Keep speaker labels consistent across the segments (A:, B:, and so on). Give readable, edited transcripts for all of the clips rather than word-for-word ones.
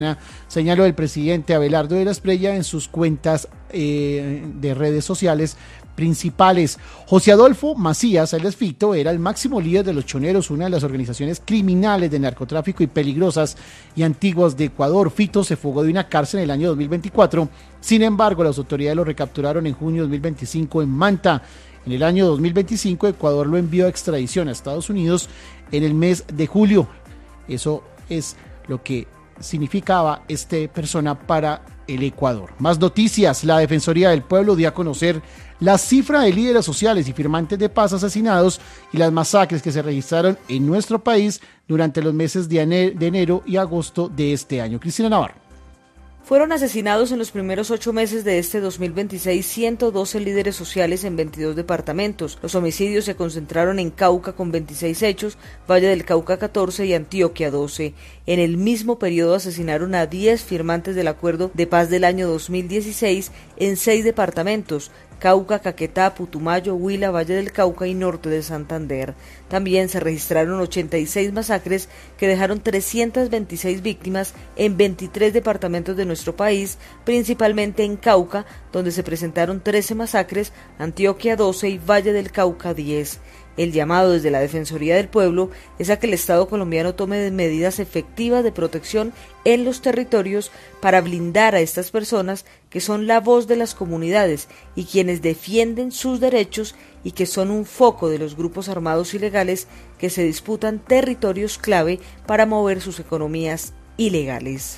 A: señaló el presidente Abelardo de la Espriella en sus cuentas de redes sociales principales. José Adolfo Macías, alias Fito, era el máximo líder de los Choneros, una de las organizaciones criminales de narcotráfico y peligrosas y antiguas de Ecuador. Fito se fugó de una cárcel en el año 2024, sin embargo las autoridades lo recapturaron en junio de 2025 en Manta. En el año 2025 Ecuador lo envió a extradición a Estados Unidos en el mes de julio. Eso es lo que significaba esta persona para el Ecuador. Más noticias. La Defensoría del Pueblo dio a conocer la cifra de líderes sociales y firmantes de paz asesinados y las masacres que se registraron en nuestro país durante los meses de enero y agosto de este año. Cristina Navarro.
B: Fueron asesinados en los primeros 8 meses de este 2026 112 líderes sociales en 22 departamentos. Los homicidios se concentraron en Cauca con 26 hechos, Valle del Cauca 14 y Antioquia 12. En el mismo periodo asesinaron a 10 firmantes del Acuerdo de Paz del año 2016 en 6 departamentos: Cauca, Caquetá, Putumayo, Huila, Valle del Cauca y Norte de Santander. También se registraron 86 masacres que dejaron 326 víctimas en 23 departamentos de nuestro país, principalmente en Cauca, donde se presentaron 13 masacres, Antioquia 12 y Valle del Cauca 10. El llamado desde la Defensoría del Pueblo es a que el Estado colombiano tome medidas efectivas de protección en los territorios para blindar a estas personas que son la voz de las comunidades y quienes defienden sus derechos y que son un foco de los grupos armados ilegales que se disputan territorios clave para mover sus economías ilegales.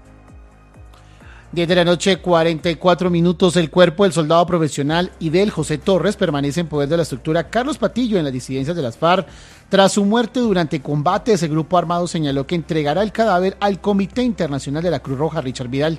A: 10 de la noche, 44 minutos. El cuerpo del soldado profesional Idel José Torres permanece en poder de la estructura Carlos Patillo en las disidencias de las FARC. Tras su muerte durante combates, el grupo armado señaló que entregará el cadáver al Comité Internacional de la Cruz Roja. Richard Vidal.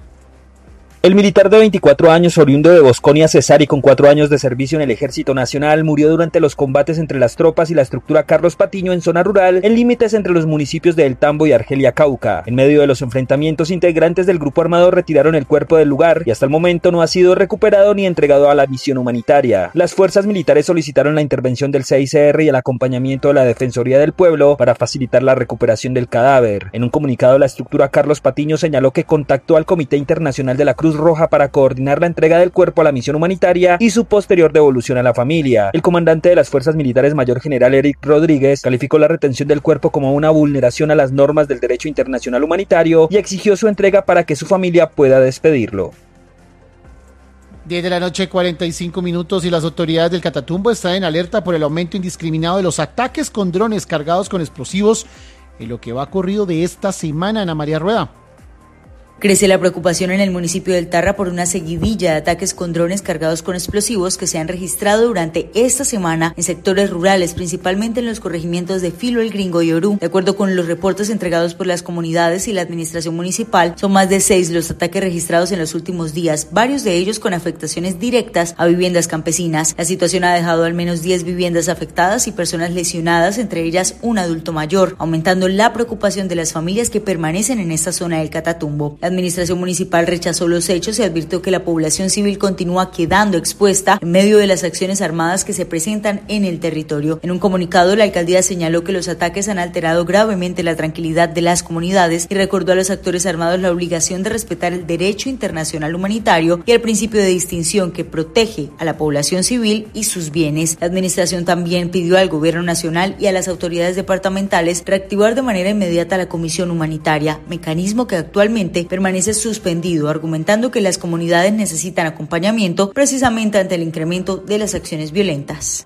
C: El militar de 24 años, oriundo de Bosconia, Cesar, y con 4 años de servicio en el Ejército Nacional, murió durante los combates entre las tropas y la estructura Carlos Patiño en zona rural, en límites entre los municipios de El Tambo y Argelia, Cauca. En medio de los enfrentamientos, integrantes del grupo armado retiraron el cuerpo del lugar y hasta el momento no ha sido recuperado ni entregado a la misión humanitaria. Las fuerzas militares solicitaron la intervención del CICR y el acompañamiento de la Defensoría del Pueblo para facilitar la recuperación del cadáver. En un comunicado, la estructura Carlos Patiño señaló que contactó al Comité Internacional de la Cruz Roja para coordinar la entrega del cuerpo a la misión humanitaria y su posterior devolución a la familia. El comandante de las fuerzas militares, mayor general Eric Rodríguez, calificó la retención del cuerpo como una vulneración a las normas del derecho internacional humanitario y exigió su entrega para que su familia pueda despedirlo.
A: 10 de la noche, 45 minutos, y las autoridades del Catatumbo están en alerta por el aumento indiscriminado de los ataques con drones cargados con explosivos en lo que va ocurrido de esta semana. Ana María Rueda.
D: Crece la preocupación en el municipio del Tarra por una seguidilla de ataques con drones cargados con explosivos que se han registrado durante esta semana en sectores rurales, principalmente en los corregimientos de Filo, El Gringo y Orú. De acuerdo con los reportes entregados por las comunidades y la administración municipal, son más de 6 los ataques registrados en los últimos días, varios de ellos con afectaciones directas a viviendas campesinas. La situación ha dejado al menos 10 viviendas afectadas y personas lesionadas, entre ellas un adulto mayor, aumentando la preocupación de las familias que permanecen en esta zona del Catatumbo. La administración municipal rechazó los hechos y advirtió que la población civil continúa quedando expuesta en medio de las acciones armadas que se presentan en el territorio. En un comunicado, la alcaldía señaló que los ataques han alterado gravemente la tranquilidad de las comunidades y recordó a los actores armados la obligación de respetar el derecho internacional humanitario y el principio de distinción que protege a la población civil y sus bienes. La administración también pidió al gobierno nacional y a las autoridades departamentales reactivar de manera inmediata la comisión humanitaria, mecanismo que actualmente permanece suspendido, argumentando que las comunidades necesitan acompañamiento precisamente ante el incremento de las acciones violentas.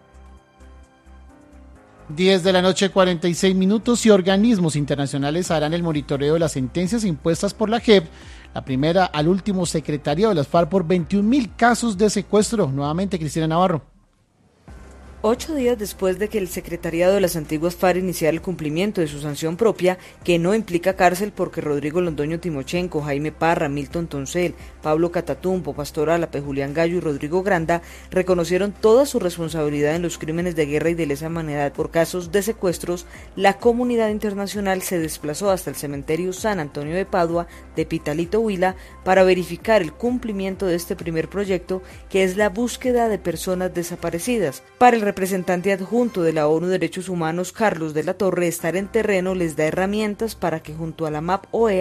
A: 10 de la noche, 46 minutos, y organismos internacionales harán el monitoreo de las sentencias impuestas por la JEP, la primera al último secretariado de las FARC por 21.000 casos de secuestro. Nuevamente, Cristina Navarro.
B: 8 días después de que el secretariado de las antiguas FARC iniciara el cumplimiento de su sanción propia, que no implica cárcel porque Rodrigo Londoño Timochenko, Jaime Parra, Milton Toncel, Pablo Catatumbo, Pastor Álape, Julián Gallo y Rodrigo Granda reconocieron toda su responsabilidad en los crímenes de guerra y de lesa humanidad por casos de secuestros, la comunidad internacional se desplazó hasta el cementerio San Antonio de Padua de Pitalito, Huila, para verificar el cumplimiento de este primer proyecto, que es la búsqueda de personas desaparecidas. Para el representante adjunto de la ONU Derechos Humanos, Carlos de la Torre, estar en terreno les da herramientas para que junto a la MAP OEA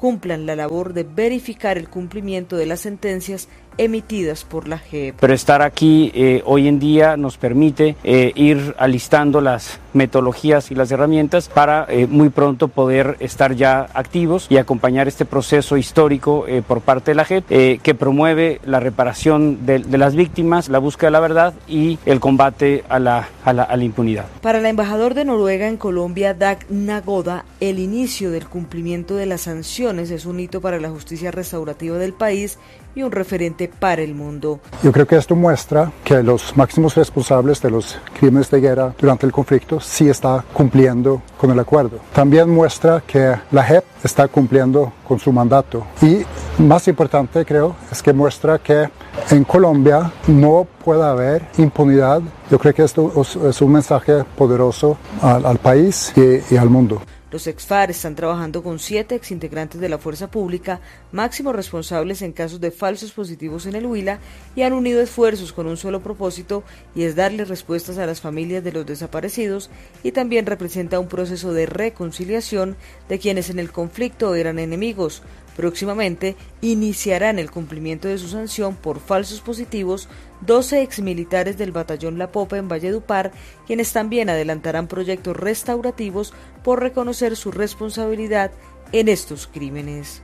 B: cumplan la labor de verificar el cumplimiento de las sentencias emitidas por la JEP.
E: Pero estar aquí hoy en día nos permite ir alistando las metodologías y las herramientas para muy pronto poder estar ya activos y acompañar este proceso histórico por parte de la JEP que promueve la reparación de las víctimas, la búsqueda de la verdad y el combate a la impunidad.
B: Para el embajador de Noruega en Colombia, Dag Nagoda, el inicio del cumplimiento de las sanciones es un hito para la justicia restaurativa del país y un referente para el mundo.
F: Yo creo que esto muestra que los máximos responsables de los crímenes de guerra durante el conflicto sí está cumpliendo con el acuerdo. También muestra que la JEP está cumpliendo con su mandato. Y más importante, creo, es que muestra que en Colombia no puede haber impunidad. Yo creo que esto es un mensaje poderoso al país y al mundo.
B: Los ex-FARC están trabajando con 7 exintegrantes de la fuerza pública, máximos responsables en casos de falsos positivos en el Huila, y han unido esfuerzos con un solo propósito, y es darle respuestas a las familias de los desaparecidos, y también representa un proceso de reconciliación de quienes en el conflicto eran enemigos. Próximamente iniciarán el cumplimiento de su sanción por falsos positivos 12 exmilitares del batallón La Popa en Valledupar, quienes también adelantarán proyectos restaurativos por reconocer su responsabilidad en estos crímenes.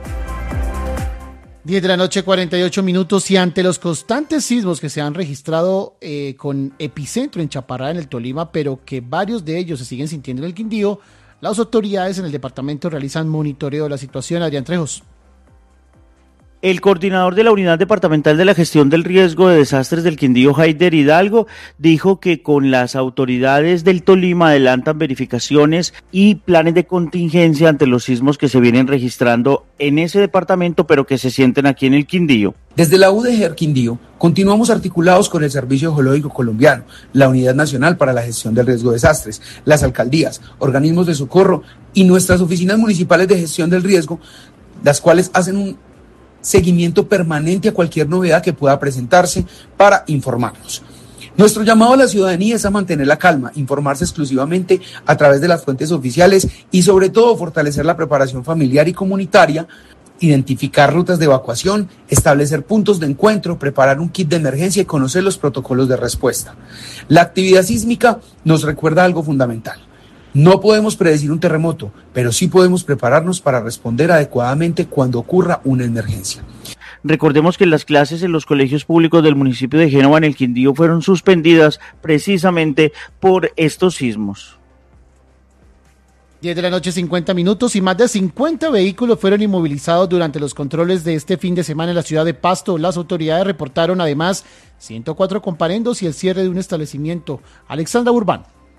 A: 10 de la noche, 48 minutos, y ante los constantes sismos que se han registrado con epicentro en Chaparrá, en el Tolima, pero que varios de ellos se siguen sintiendo en el Quindío, las autoridades en el departamento realizan monitoreo de la situación. Adrián Trejos.
G: El coordinador de la Unidad Departamental de la Gestión del Riesgo de Desastres del Quindío, Haider Hidalgo, dijo que con las autoridades del Tolima adelantan verificaciones y planes de contingencia ante los sismos que se vienen registrando en ese departamento, pero que se sienten aquí en el Quindío.
H: Desde la UDG Quindío continuamos articulados con el Servicio Geológico Colombiano, la Unidad Nacional para la Gestión del Riesgo de Desastres, las alcaldías, organismos de socorro y nuestras oficinas municipales de gestión del riesgo, las cuales hacen un seguimiento permanente a cualquier novedad que pueda presentarse para informarnos. Nuestro llamado a la ciudadanía es a mantener la calma, informarse exclusivamente a través de las fuentes oficiales y sobre todo fortalecer la preparación familiar y comunitaria, identificar rutas de evacuación, establecer puntos de encuentro, preparar un kit de emergencia y conocer los protocolos de respuesta. La actividad sísmica nos recuerda algo fundamental. No podemos predecir un terremoto, pero sí podemos prepararnos para responder adecuadamente cuando ocurra una emergencia.
G: Recordemos que las clases en los colegios públicos del municipio de Génova en el Quindío fueron suspendidas precisamente por estos sismos.
A: 10 de la noche, 50 minutos, y más de 50 vehículos fueron inmovilizados durante los controles de este fin de semana en la ciudad de Pasto. Las autoridades reportaron además 104 comparendos y el cierre de un establecimiento. Alexandra Urbán.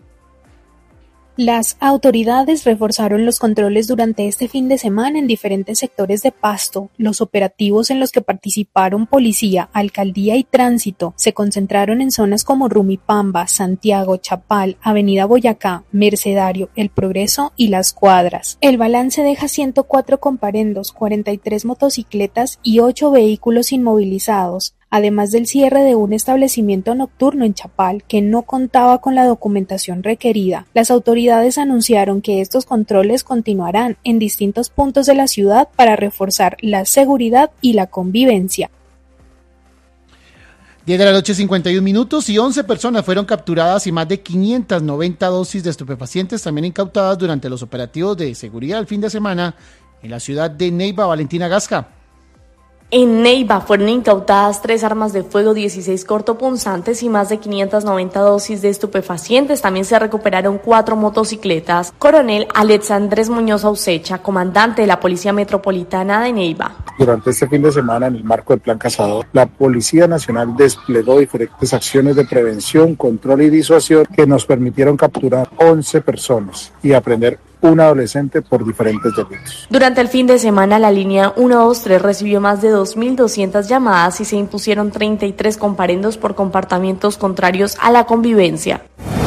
I: Las autoridades reforzaron los controles durante este fin de semana en diferentes sectores de Pasto. Los operativos en los que participaron policía, alcaldía y tránsito se concentraron en zonas como Rumipamba, Santiago, Chapal, Avenida Boyacá, Mercedario, El Progreso y Las Cuadras. El balance deja 104 comparendos, 43 motocicletas y 8 vehículos inmovilizados, además del cierre de un establecimiento nocturno en Chapal que no contaba con la documentación requerida. Las autoridades anunciaron que estos controles continuarán en distintos puntos de la ciudad para reforzar la seguridad y la convivencia.
A: 10 de la noche, 51 minutos, y 11 personas fueron capturadas y más de 590 dosis de estupefacientes también incautadas durante los operativos de seguridad el fin de semana en la ciudad de Neiva. Valentina Gasca.
J: En Neiva fueron incautadas 3 armas de fuego, 16 cortopunzantes y más de 590 dosis de estupefacientes. También se recuperaron 4 motocicletas. Coronel Alexandres Muñoz Ausecha, comandante de la Policía Metropolitana de Neiva.
K: Durante este fin de semana, en el marco del Plan Cazador, la Policía Nacional desplegó diferentes acciones de prevención, control y disuasión que nos permitieron capturar 11 personas y aprender un adolescente por diferentes delitos.
J: Durante el fin de semana, la línea 123 recibió más de 2.200 llamadas y se impusieron 33 comparendos por comportamientos contrarios a la convivencia.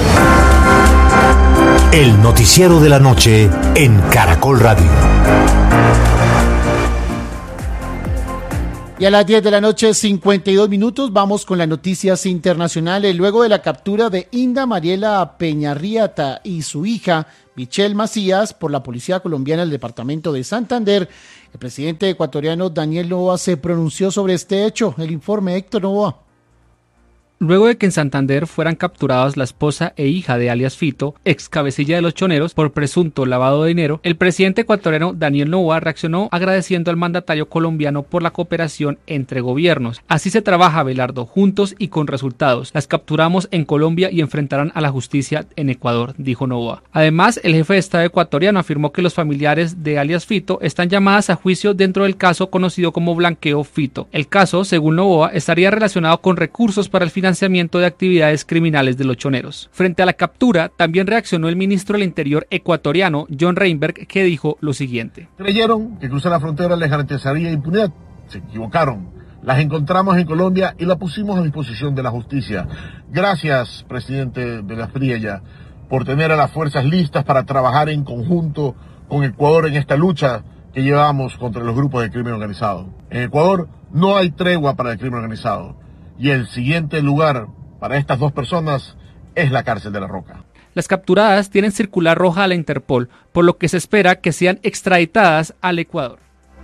L: El noticiero de la noche en Caracol Radio.
A: Y a las 10 de la noche, 52 minutos, vamos con las noticias internacionales. Luego de la captura de Inda Mariela Peñarriata y su hija, Michelle Macías, por la policía colombiana del departamento de Santander, el presidente ecuatoriano Daniel Noboa se pronunció sobre este hecho. El informe, Héctor Noboa.
M: Luego de que en Santander fueran capturadas la esposa e hija de alias Fito, ex cabecilla de los choneros, por presunto lavado de dinero, el presidente ecuatoriano Daniel Noboa reaccionó agradeciendo al mandatario colombiano por la cooperación entre gobiernos. Así se trabaja, Abelardo, juntos y con resultados. Las capturamos en Colombia y enfrentarán a la justicia en Ecuador, dijo Noboa. Además, el jefe de Estado ecuatoriano afirmó que los familiares de alias Fito están llamadas a juicio dentro del caso conocido como Blanqueo Fito. El caso, según Noboa, estaría relacionado con recursos para el financiamiento de actividades criminales de los choneros. Frente a la captura, también reaccionó el ministro del Interior ecuatoriano, John Reinberg, que dijo lo siguiente.
N: Creyeron que cruzar la frontera les garantizaría impunidad. Se equivocaron. Las encontramos en Colombia y la pusimos a disposición de la justicia. Gracias, presidente de la Espriella, por tener a las fuerzas listas para trabajar en conjunto con Ecuador en esta lucha que llevamos contra los grupos de crimen organizado. En Ecuador no hay tregua para el crimen organizado. Y el siguiente lugar para estas dos personas es la cárcel de La Roca.
M: Las capturadas tienen circular roja a la Interpol, por lo que se espera que sean extraditadas al Ecuador.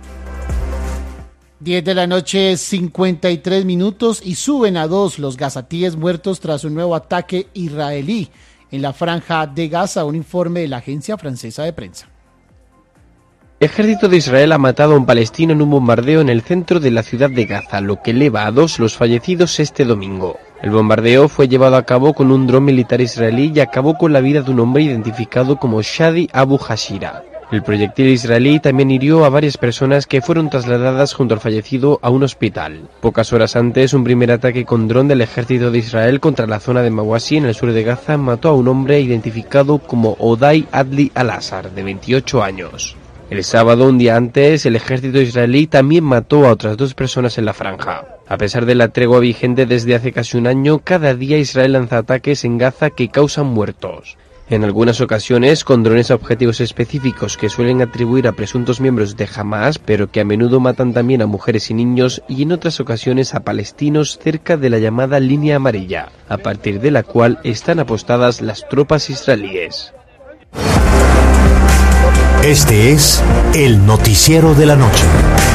A: 10 de la noche, 53 minutos y suben a 2 los gazatíes muertos tras un nuevo ataque israelí en la franja de Gaza, un informe de la agencia francesa de prensa.
O: El ejército de Israel ha matado a un palestino en un bombardeo en el centro de la ciudad de Gaza, lo que eleva a 2 los fallecidos este domingo. El bombardeo fue llevado a cabo con un dron militar israelí y acabó con la vida de un hombre identificado como Shadi Abu Hashira. El proyectil israelí también hirió a varias personas que fueron trasladadas junto al fallecido a un hospital. Pocas horas antes, un primer ataque con dron del ejército de Israel contra la zona de Mawasi, en el sur de Gaza, mató a un hombre identificado como Odai Adli Al-Assar, de 28 años. El sábado, un día antes, el ejército israelí también mató a otras 2 personas en la franja. A pesar de la tregua vigente desde hace casi un año, cada día Israel lanza ataques en Gaza que causan muertos. En algunas ocasiones con drones a objetivos específicos que suelen atribuir a presuntos miembros de Hamas, pero que a menudo matan también a mujeres y niños, y en otras ocasiones a palestinos cerca de la llamada línea amarilla, a partir de la cual están apostadas las tropas israelíes.
L: Este es el noticiero de la noche.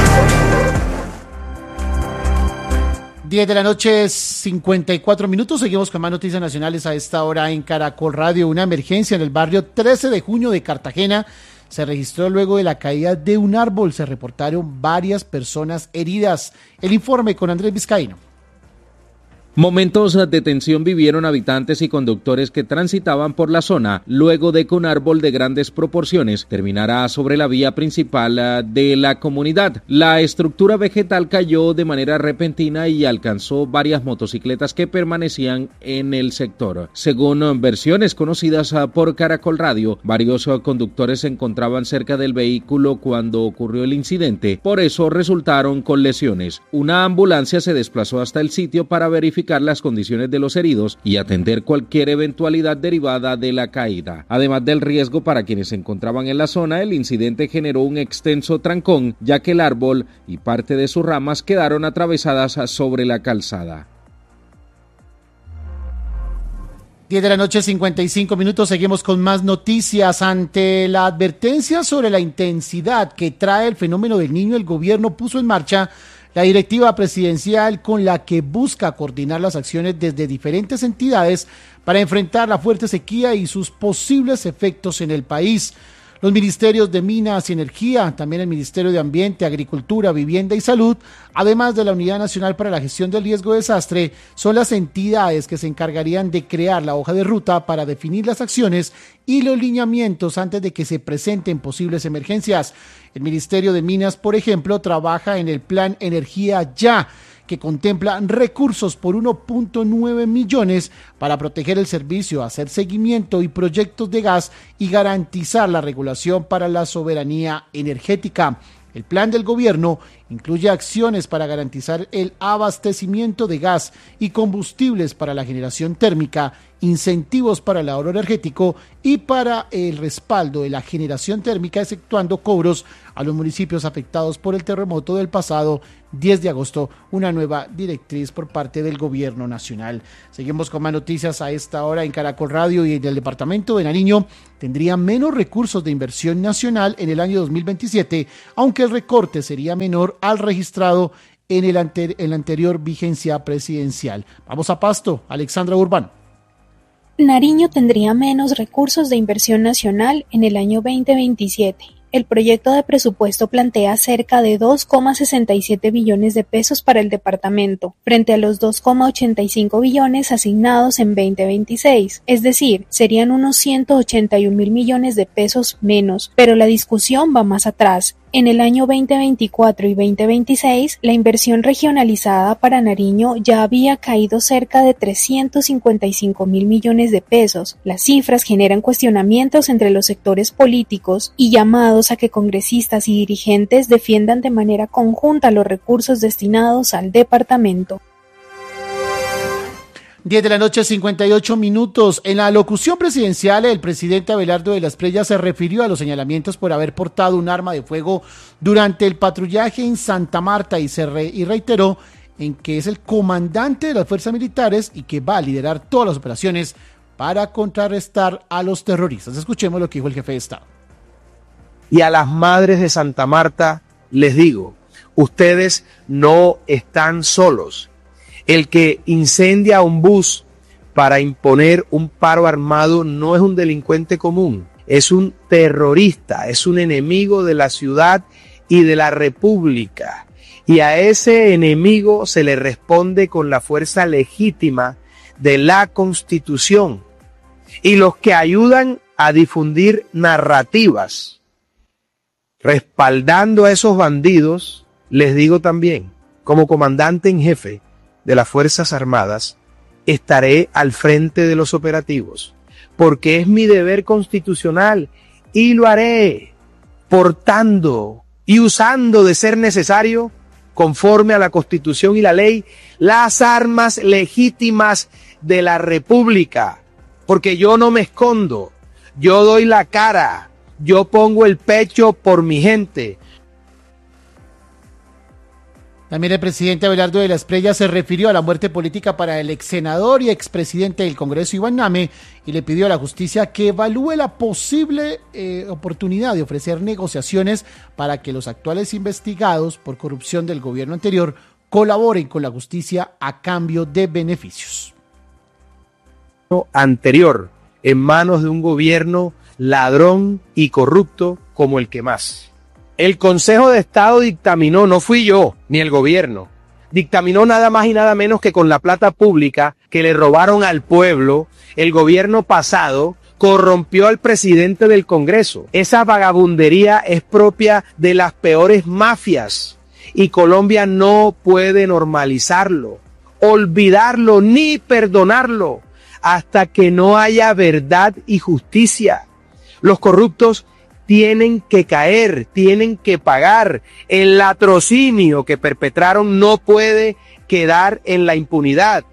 A: 10 de la noche, 54 minutos. Seguimos con más noticias nacionales a esta hora en Caracol Radio. Una emergencia en el barrio 13 de junio de Cartagena se registró luego de la caída de un árbol. Se reportaron varias personas heridas. El informe con Andrés Vizcaíno.
P: Momentos de tensión vivieron habitantes y conductores que transitaban por la zona luego de que un árbol de grandes proporciones terminara sobre la vía principal de la comunidad. La estructura vegetal cayó de manera repentina y alcanzó varias motocicletas que permanecían en el sector. Según versiones conocidas por Caracol Radio, varios conductores se encontraban cerca del vehículo cuando ocurrió el incidente, por eso resultaron con lesiones. Una ambulancia se desplazó hasta el sitio para verificar las condiciones de los heridos y atender cualquier eventualidad derivada de la caída. Además del riesgo para quienes se encontraban en la zona, el incidente generó un extenso trancón, ya que el árbol y parte de sus ramas quedaron atravesadas sobre la calzada.
A: 10 de la noche, 55 minutos, seguimos con más noticias. Ante la advertencia sobre la intensidad que trae el fenómeno del Niño, el gobierno puso en marcha la directiva presidencial con la que busca coordinar las acciones desde diferentes entidades para enfrentar la fuerte sequía y sus posibles efectos en el país. Los ministerios de Minas y Energía, también el Ministerio de Ambiente, Agricultura, Vivienda y Salud, además de la Unidad Nacional para la Gestión del Riesgo de Desastre, son las entidades que se encargarían de crear la hoja de ruta para definir las acciones y los lineamientos antes de que se presenten posibles emergencias. El Ministerio de Minas, por ejemplo, trabaja en el Plan Energía Ya, que contempla recursos por 1.9 millones para proteger el servicio, hacer seguimiento y proyectos de gas y garantizar la regulación para la soberanía energética. El plan del gobierno incluye acciones para garantizar el abastecimiento de gas y combustibles para la generación térmica incentivos para el ahorro energético y para el respaldo de la generación térmica, exceptuando cobros a los municipios afectados por el terremoto del pasado 10 de agosto, una nueva directriz por parte del gobierno nacional. Seguimos con más noticias a esta hora en Caracol Radio. Y en el departamento de Nariño tendría menos recursos de inversión nacional en el año 2027, aunque el recorte sería menor al registrado en la anterior vigencia presidencial. Vamos a Pasto, Alexandra Urbano.
I: Nariño tendría menos recursos de inversión nacional en el año 2027. El proyecto de presupuesto plantea cerca de 2,67 billones de pesos para el departamento, frente a los 2,85 billones asignados en 2026. Es decir, serían unos 181.000 millones de pesos menos, pero la discusión va más atrás. En el año 2024 y 2026, la inversión regionalizada para Nariño ya había caído cerca de 355.000 millones de pesos. Las cifras generan cuestionamientos entre los sectores políticos y llamados a que congresistas y dirigentes defiendan de manera conjunta los recursos destinados al departamento.
A: 10 de la noche, 58 minutos. En la locución presidencial, el presidente Abelardo de las Preyas se refirió a los señalamientos por haber portado un arma de fuego durante el patrullaje en Santa Marta y reiteró en que es el comandante de las fuerzas militares y que va a liderar todas las operaciones para contrarrestar a los terroristas. Escuchemos lo que dijo el jefe de Estado.
Q: Y a las madres de Santa Marta les digo, ustedes no están solos. El que incendia un bus para imponer un paro armado no es un delincuente común, es un terrorista, es un enemigo de la ciudad y de la república. Y a ese enemigo se le responde con la fuerza legítima de la Constitución. Y los que ayudan a difundir narrativas respaldando a esos bandidos, les digo también, como comandante en jefe de las Fuerzas Armadas, estaré al frente de los operativos, porque es mi deber constitucional y lo haré portando y usando de ser necesario, conforme a la Constitución y la ley, las armas legítimas de la República, porque yo no me escondo, yo doy la cara, yo pongo el pecho por mi gente.
A: También el presidente Abelardo de las Preyas se refirió a la muerte política para el ex senador y expresidente del Congreso Iván Name y le pidió a la justicia que evalúe la posible oportunidad de ofrecer negociaciones para que los actuales investigados por corrupción del gobierno anterior colaboren con la justicia a cambio de beneficios.
Q: Anterior, en manos de un gobierno ladrón y corrupto como el que más. El Consejo de Estado dictaminó, no fui yo, ni el gobierno, dictaminó nada más y nada menos que con la plata pública que le robaron al pueblo, el gobierno pasado corrompió al presidente del Congreso. Esa vagabundería es propia de las peores mafias y Colombia no puede normalizarlo, olvidarlo ni perdonarlo hasta que no haya verdad y justicia. Los corruptos tienen que caer, tienen que pagar. El latrocinio que perpetraron no puede quedar en la impunidad.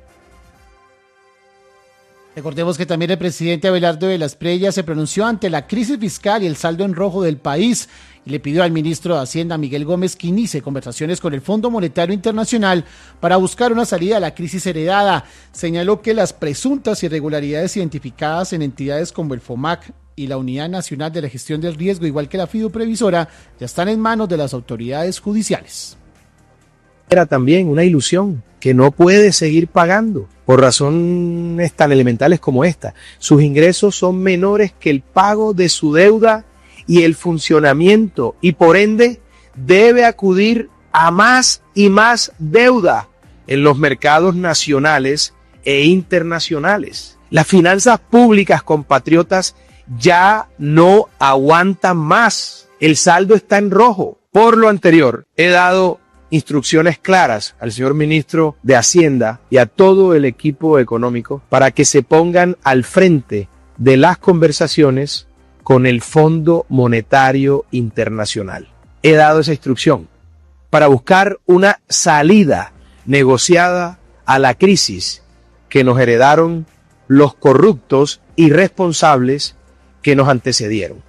A: Recordemos que también el presidente Abelardo de las Preyas se pronunció ante la crisis fiscal y el saldo en rojo del país y le pidió al ministro de Hacienda, Miguel Gómez, que inicie conversaciones con el Fondo Monetario Internacional para buscar una salida a la crisis heredada. Señaló que las presuntas irregularidades identificadas en entidades como el FOMAC y la Unidad Nacional de la Gestión del Riesgo, igual que la Fiduprevisora, ya están en manos de las autoridades judiciales.
Q: Era también una ilusión que no puede seguir pagando por razones tan elementales como esta. Sus ingresos son menores que el pago de su deuda y el funcionamiento y por ende debe acudir a más y más deuda en los mercados nacionales e internacionales. Las finanzas públicas, compatriotas, ya no aguantan más. El saldo está en rojo. Por lo anterior, he dado instrucciones claras al señor ministro de Hacienda y a todo el equipo económico para que se pongan al frente de las conversaciones con el Fondo Monetario Internacional. He dado esa instrucción para buscar una salida negociada a la crisis que nos heredaron los corruptos, irresponsables que nos antecedieron.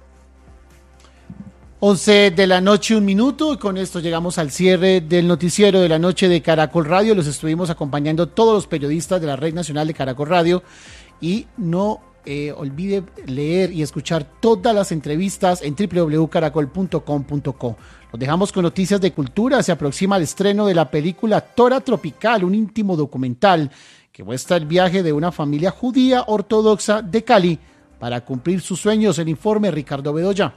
A: 11 de la noche, 1 minuto, y con esto llegamos al cierre del noticiero de la noche de Caracol Radio. Los estuvimos acompañando todos los periodistas de la Red Nacional de Caracol Radio, y no olvide leer y escuchar todas las entrevistas en www.caracol.com.co. Los dejamos con noticias de cultura. Se aproxima el estreno de la película Tora Tropical, un íntimo documental que muestra el viaje de una familia judía ortodoxa de Cali para cumplir sus sueños. El informe, Ricardo Bedoya.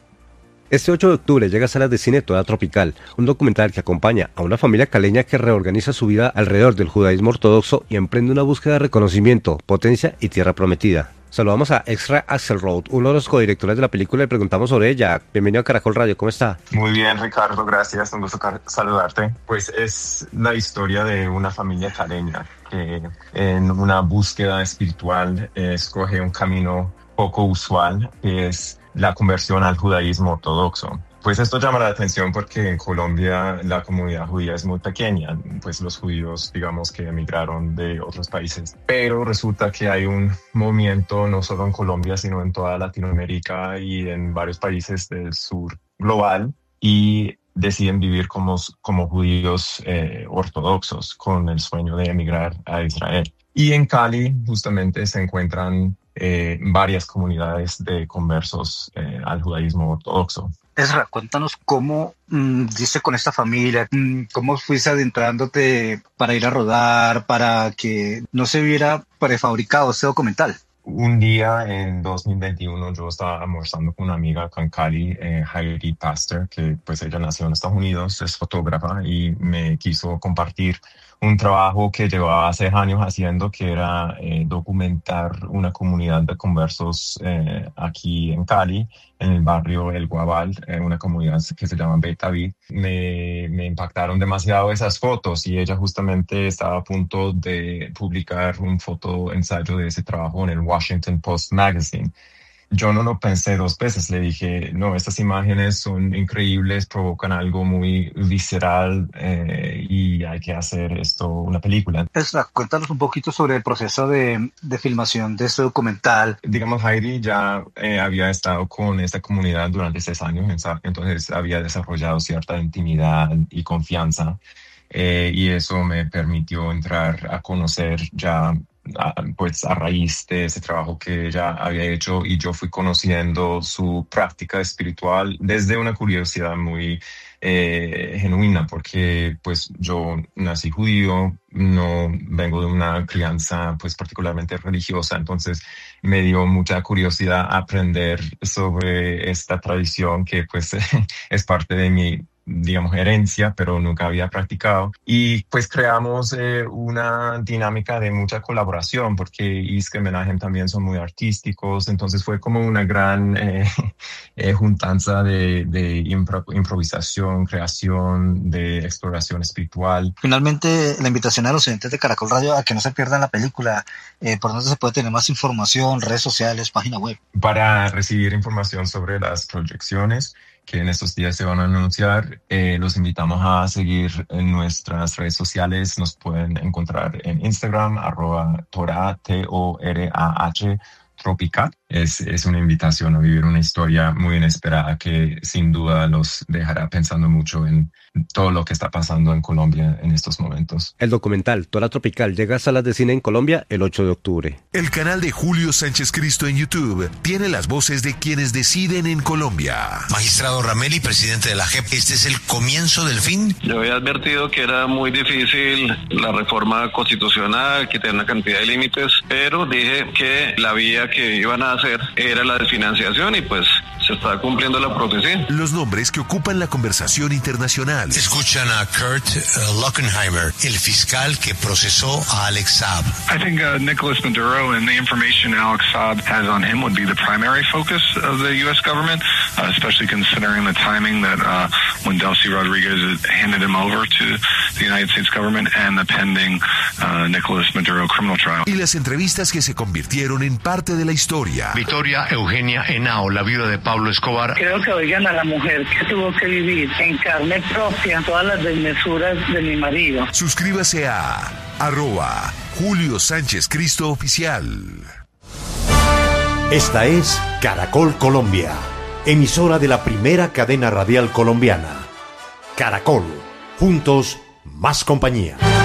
R: Este 8 de octubre llega a salas de cine Tora Tropical, un documental que acompaña a una familia caleña que reorganiza su vida alrededor del judaísmo ortodoxo y emprende una búsqueda de reconocimiento, potencia y tierra prometida. Saludamos a Extra Axelrod, uno de los codirectores de la película, y preguntamos sobre ella. Bienvenido a Caracol Radio, ¿cómo está?
S: Muy bien, Ricardo, gracias, un gusto saludarte. Pues es la historia de una familia caleña que en una búsqueda espiritual escoge un camino poco usual, que es la conversión al judaísmo ortodoxo. Pues esto llama la atención porque en Colombia la comunidad judía es muy pequeña, pues los judíos, digamos, que emigraron de otros países. Pero resulta que hay un movimiento no solo en Colombia, sino en toda Latinoamérica y en varios países del sur global, y deciden vivir como judíos ortodoxos con el sueño de emigrar a Israel. Y en Cali justamente se encuentran varias comunidades de conversos al judaísmo ortodoxo.
T: Ezra, cuéntanos cómo diste con esta familia, cómo fuiste adentrándote para ir a rodar, para que no se viera prefabricado este documental.
S: Un día en 2021 yo estaba almorzando con una amiga acá en Cali, Heidi Pastor, que pues ella nació en Estados Unidos, es fotógrafa y me quiso compartir un trabajo que llevaba 6 años haciendo, que era documentar una comunidad de conversos aquí en Cali, en el barrio El Guabal, una comunidad que se llama Betaví. Me impactaron demasiado esas fotos y ella justamente estaba a punto de publicar un fotoensayo de ese trabajo en el Washington Post Magazine. Yo no lo pensé 2 veces, le dije, no, estas imágenes son increíbles, provocan algo muy visceral y hay que hacer esto una película.
T: Ezra, cuéntanos un poquito sobre el proceso de filmación de este documental.
S: Digamos, Heidi ya había estado con esta comunidad durante 6 años, entonces había desarrollado cierta intimidad y confianza, y eso me permitió entrar a conocer ya pues a raíz de ese trabajo que ella había hecho, y yo fui conociendo su práctica espiritual desde una curiosidad muy genuina, porque pues yo nací judío, no vengo de una crianza pues particularmente religiosa, entonces me dio mucha curiosidad aprender sobre esta tradición que pues es parte de mi, digamos, herencia, pero nunca había practicado. Y pues creamos una dinámica de mucha colaboración, porque Isque y Menahem también son muy artísticos, entonces fue como una gran juntanza de improvisación, creación, de exploración espiritual.
T: Finalmente, la invitación a los oyentes de Caracol Radio a que no se pierdan la película. ¿Por dónde se puede tener más información? Redes sociales, página web.
S: Para recibir información sobre las proyecciones que en estos días se van a anunciar, los invitamos a seguir en nuestras redes sociales. Nos pueden encontrar en Instagram, @Torah, TORAH, Tropical. Es una invitación a vivir una historia muy inesperada que sin duda los dejará pensando mucho en todo lo que está pasando en Colombia en estos momentos.
R: El documental Tora Tropical llega a salas de cine en Colombia el 8 de octubre.
L: El canal de Julio Sánchez Cristo en YouTube tiene las voces de quienes deciden en Colombia.
U: Magistrado Rameli, presidente de la JEP, ¿este es el comienzo del fin?
V: Yo había advertido que era muy difícil la reforma constitucional, que tenía una cantidad de límites, pero dije que la vía que iban a hacer era la desfinanciación y pues se está cumpliendo la profecía.
L: Los nombres que ocupan la conversación internacional.
U: Escuchan a Kurt Lockenheimer, el fiscal que procesó a Alex Saab.
W: I think Nicolas Maduro and the information Alex Saab has on him would be the primary focus of the U.S. government, especially considering the timing that when Delcy Rodriguez handed him over to the United States government and the pending Nicolas Maduro criminal trial.
L: Y las entrevistas que se convirtieron en parte de la historia.
U: Victoria Eugenia Henao, la viuda de Pablo Escobar.
X: Creo que oigan a la mujer que tuvo que vivir en carne propia todas las desmesuras de mi marido.
L: Suscríbase a Julio Sánchez Cristo Oficial.
C: Esta es Caracol Colombia, emisora de la primera cadena radial colombiana. Caracol, juntos, más compañía.